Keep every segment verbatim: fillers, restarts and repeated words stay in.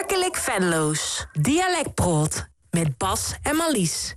Verrukkelijk Venlo's. Dialectproot. Met Bas en Marlies.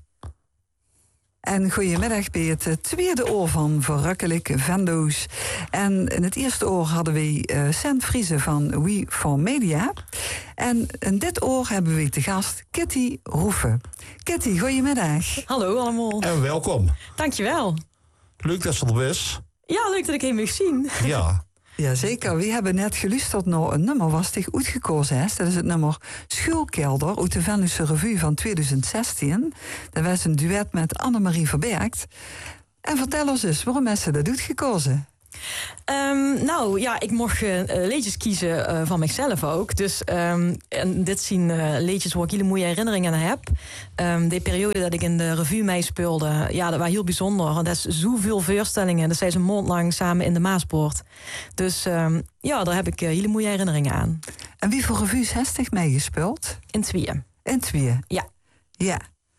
En goedemiddag bij het tweede oor van Verrukkelijk Venlo's. En in het eerste oor hadden we uh, Sint Friese van We for Media. En in dit oor hebben we te gast Kitty Roeven. Kitty, goedemiddag. Hallo allemaal. En welkom. Dankjewel. Leuk dat ze er is. Ja, leuk dat ik hem mag zien. Ja. Jazeker, we hebben net geluisterd naar een nummer was zich uitgekozen is. Dat is het nummer Schuilkelder uit de Venlose Revue van twintig zestien. Dat was een duet met Annemarie Verbergt. En vertel ons eens, waarom is ze dat uitgekozen? Um, nou ja, ik mocht uh, liedjes kiezen uh, van mezelf ook. Dus um, en dit zien uh, liedjes waar ik hele mooie herinneringen aan heb. Um, de periode dat ik in de revue meespeelde, ja, dat was heel bijzonder. Want dat is zoveel voorstellingen. Dat zijn ze een maand lang samen in de Maaspoort. Dus um, ja, daar heb ik uh, hele mooie herinneringen aan. En wie voor revues heeft zich meegespeeld? In tweeën. In tweeën? Ja. Ja.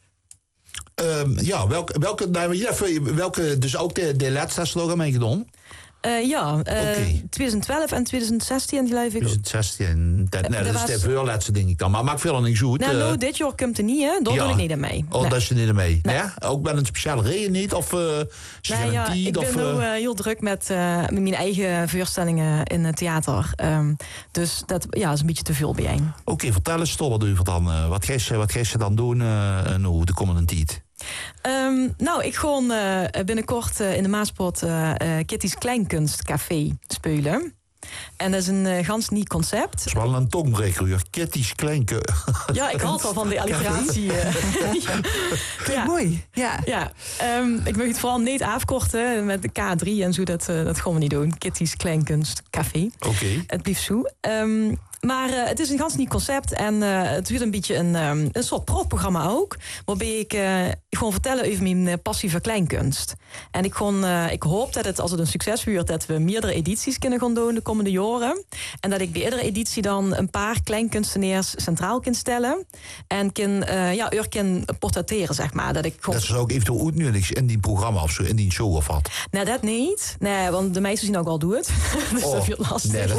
Um, ja, welke, welke, nou, ja, welke, dus ook de, de laatste slogan meegedaan? Uh, ja, uh, okay. twintig twaalf en twintig zestien geloof ik. twintig zestien, dat, nee, dat, dat is de voorlaatste denk ik dan. Maar maakt veel niet zo goed. Nou, uh, nou, dit jaar komt er niet, hè? Daar ja. doe ik niet aan mee. Oh, nee. dat is er niet aan mee. Nee. Ja? Ook bij een speciale reden niet? Of uh, nou, ja, ik ben of, nu uh, heel druk met, uh, met mijn eigen voorstellingen in het theater. Um, dus dat ja, is een beetje te veel bijeen. Oké, okay, vertel eens toch wat doe je dan. Uh, wat ga je, wat ga je dan doen uh, nou, de komende tijd? Um, nou, ik ga uh, binnenkort uh, in de Maaspoort uh, uh, Kitty's Kleinkunstcafé spelen. En dat is een uh, gans nieuw concept. Dat is wel een tongbreker, Kitty's Kleinkunst. Ja, ik had al van de alliteratie. Uh, ja. Ja. Mooi, ja. ja um, ik mag het vooral niet afkorten met de K drie en zo, dat, uh, dat gaan we niet doen. Kitty's Kleinkunstcafé. Oké. Okay. Het blijft zo. Um, Maar uh, het is een gans nieuw concept en uh, het wordt een beetje een, um, een soort proefprogramma ook. Waarbij ik uh, gewoon vertellen over mijn uh, passie voor kleinkunst. En ik, gewoon, uh, ik hoop dat het, als het een succes wordt, dat we meerdere edities kunnen gaan doen de komende jaren. En dat ik bij iedere editie dan een paar kleinkunstenaars centraal kan stellen. En kan, uh, ja, u kan portretteren, zeg maar. Dat, ik gewoon... dat is ook eventueel uitnodigd in die programma of zo, in die show of wat? Nee, dat niet. Nee, want de meesten zien ook wel doe het. Dus oh, dat is lastig. Nee, dat...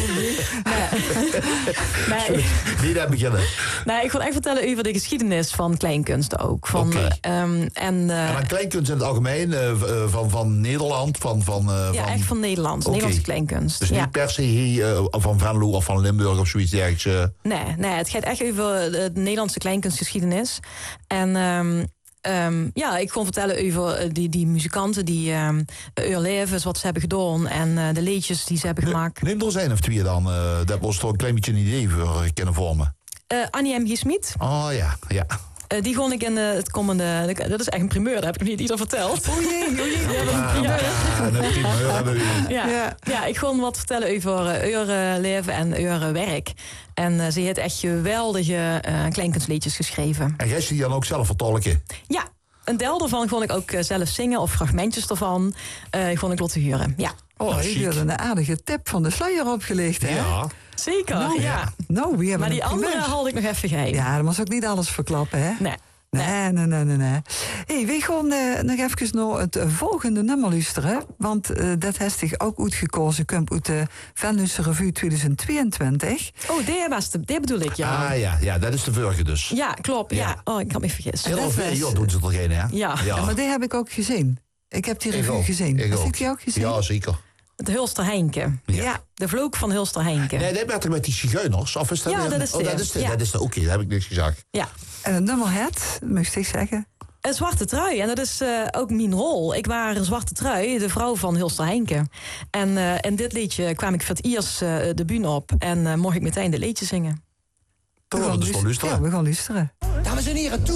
nee. Nee. Niet daar beginnen. Nee, ik wil echt vertellen over de geschiedenis van kleinkunst ook. Van, okay. um, en, uh, en dan kleinkunst in het algemeen, uh, van, van Nederland? Van, van, uh, ja, van... echt van Nederland. Okay. Nederlandse kleinkunst. Dus ja. niet per se hier, uh, van Venlo of van Limburg of zoiets dergelijks? Uh... Nee, nee, het gaat echt over de Nederlandse kleinkunstgeschiedenis. En... Um, Um, ja, ik kon vertellen over die, die muzikanten die um, hun levens, wat ze hebben gedaan en uh, de liedjes die ze hebben gemaakt. Neem er zijn of twee dan, uh, dat was toch een klein beetje een idee voor uh, kunnen vormen. Uh, Annie M G. Smit. Oh ja, ja. Uh, die gewoon ik in uh, het komende... Dat is echt een primeur, dat heb ik nog niet ieder verteld. Oh jee, oh jee. We hebben een primeur. Ja, een primeur hebben we. Ja, ja. ja, ik gewoon wat vertellen over uh, uw uh, leven en uw uh, werk. En uh, ze heeft echt geweldige uh, kleinkunstliedjes geschreven. En jij die dan ook zelf vertolken? Ja, een deel daarvan kon ik ook uh, zelf zingen of fragmentjes ervan uh, kon ik laten huren. Ja. Oh, oh je hebt een aardige tip van de sluier opgelegd, hè? Ja. Zeker, nou, ja. Nou, we hebben maar die andere haalde ik nog even geheim. Ja, dat moest ook niet alles verklappen, hè? Nee. Nee, nee, nee, nee. nee. Hey, we gaan uh, nog even naar het volgende nummer luisteren. Want uh, dat heeft zich ook uitgekozen. Komt uit de Venlose Revue twintig tweeëntwintig. Oh, die, was de, die bedoel ik, ja. Ah ja, ja, dat is de vorige dus. Ja, klopt. Ja. Ja. Oh, ik had me vergist. Heel veel was... doen ze er geen, hè? Ja. Ja. ja, maar die heb ik ook gezien. Ik heb die revue gezien. Heb je die ook gezien? Ja, zeker. Het Hulster Heinke. Ja. ja. De vloek van Hulster Heinke. Nee, dat werd er met die zigeuners. Of is dat ja, een... dat is de oh, dat is de, ja. dat is de, oké, okay, dat heb ik niks gezegd. Ja. En het nummer het, moest ik zeggen? Een zwarte trui. En dat is uh, ook mijn rol. Ik was een zwarte trui, de vrouw van Hulster Heinke. En uh, in dit liedje kwam ik voor het eerst uh, de bühne op. En uh, mocht ik meteen de liedje zingen. We gaan dus luisteren. Ja, we gaan luisteren. Dames en heren, toe.